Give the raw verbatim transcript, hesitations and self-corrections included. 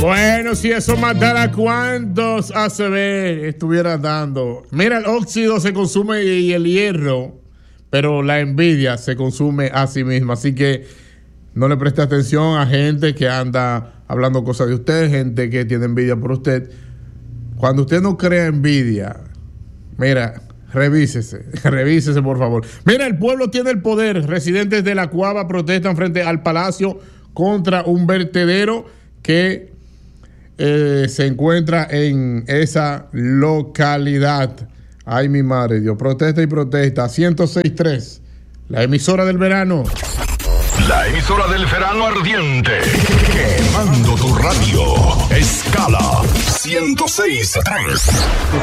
Bueno, si eso matara, ¿cuántos A C B estuviera dando? Mira, el óxido se consume y el hierro, pero la envidia se consume a sí misma. Así que no le preste atención a gente que anda hablando cosas de usted, gente que tiene envidia por usted. Cuando usted no crea envidia, mira, revísese, revísese por favor. Mira, el pueblo tiene el poder. Residentes de La Cuava protestan frente al Palacio contra un vertedero que eh, se encuentra en esa localidad. Ay, mi madre Dios, protesta y protesta. ciento seis punto tres, la emisora del verano. La emisora del verano ardiente. Quemando tu radio. Escala ciento seis punto tres.